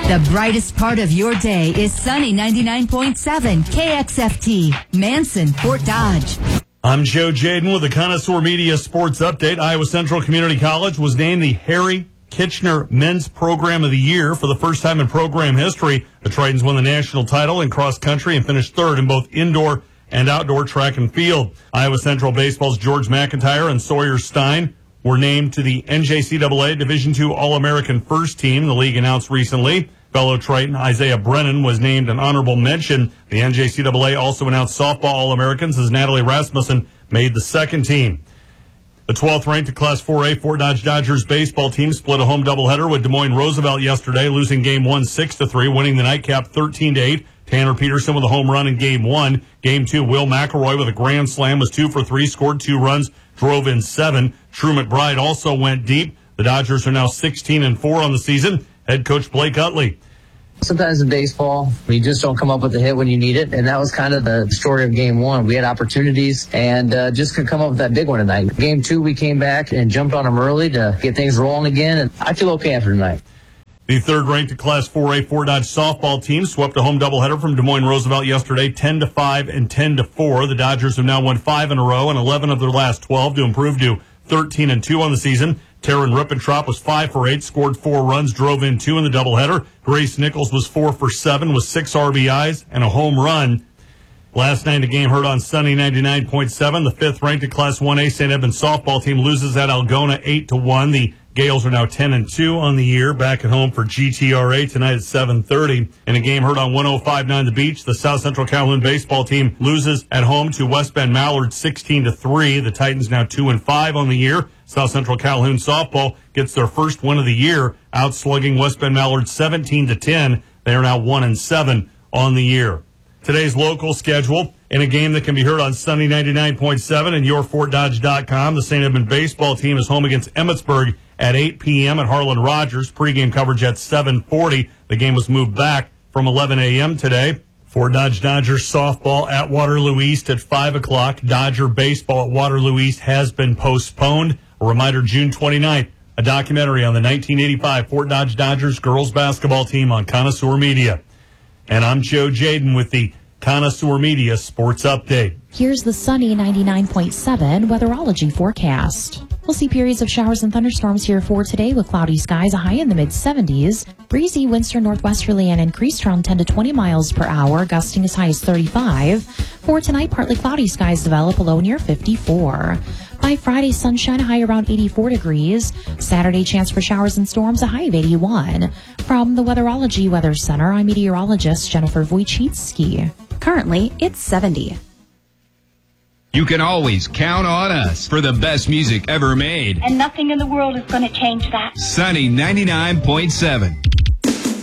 The brightest part of your day is Sunny 99.7 KXFT, Manson, Fort Dodge. I'm Joe Jaden with the Connoisseur Media Sports Update. Iowa Central Community College was named the Harry Kitchener Men's Program of the Year for the first time in program history. The Tritons won the national title in cross country and finished third in both indoor and outdoor track and field. Iowa Central Baseball's George McIntyre and Sawyer Stein were named to the NJCAA Division II All-American First Team, the league announced recently. Fellow Triton Isaiah Brennan was named an honorable mention. The NJCAA also announced softball All-Americans as Natalie Rasmussen made the second team. The 12th ranked Class 4A Fort Dodge Dodgers baseball team split a home doubleheader with Des Moines Roosevelt yesterday, losing Game 1 6-3, winning the nightcap 13-8. Tanner Peterson with a home run in Game 1. Game 2, Will McElroy with a grand slam was 2 for 3, scored 2 runs, drove in 7. Drew McBride also went deep. The Dodgers are now 16-4 on the season. Head coach Blake Utley. Sometimes in baseball, you just don't come up with a hit when you need it, and that was kind of the story of Game 1. We had opportunities and just couldn't come up with that big one tonight. Game 2, we came back and jumped on them early to get things rolling again, and I feel okay after tonight. The third-ranked Class 4A Fort Dodge softball team swept a home doubleheader from Des Moines Roosevelt yesterday, 10-5 and 10-4. The Dodgers have now won 5 in a row and 11 of their last 12 to improve to 13-2 on the season. Taryn Rippentrop was 5 for 8, scored 4 runs, drove in 2 in the doubleheader. Grace Nichols was 4 for 7 with 6 RBIs and a home run. Last night, a game heard on Sunny 99.7. The fifth-ranked Class 1A St. Edmunds softball team loses at Algona 8-1. The Gales are now 10-2 on the year. Back at home for GTRA tonight at 7:30. In a game heard on 105.9 The Beach, the South Central Calhoun baseball team loses at home to West Bend Mallard 16-3. The Titans now 2-5 on the year. South Central Calhoun softball gets their first win of the year, outslugging West Bend Mallard 17-10. They are now 1-7 on the year. Today's local schedule in a game that can be heard on Sunny 99.7 and yourfortdodge.com. The St. Edmund baseball team is home against Emmitsburg at 8 p.m. at Harlan Rogers. Pregame coverage at 7:40. The game was moved back from 11 a.m. today. Fort Dodge Dodgers softball at Waterloo East at 5 o'clock. Dodger baseball at Waterloo East has been postponed. A reminder, June 29th, a documentary on the 1985 Fort Dodge Dodgers girls basketball team on Connoisseur Media. And I'm Joe Jaden with the Connoisseur Media Sports Update. Here's the sunny 99.7 weatherology forecast. We'll see periods of showers and thunderstorms here for today with cloudy skies, a high in the mid-70s. Breezy winds from northwesterly and increased around 10 to 20 miles per hour, gusting as high as 35. For tonight, partly cloudy skies develop, a low near 54. By Friday, sunshine, a high around 84 degrees. Saturday, chance for showers and storms, a high of 81. From the Weatherology Weather Center, I'm meteorologist Jennifer Wojcicki. Currently, it's 70. You can always count on us for the best music ever made. And nothing in the world is going to change that. Sunny 99.7.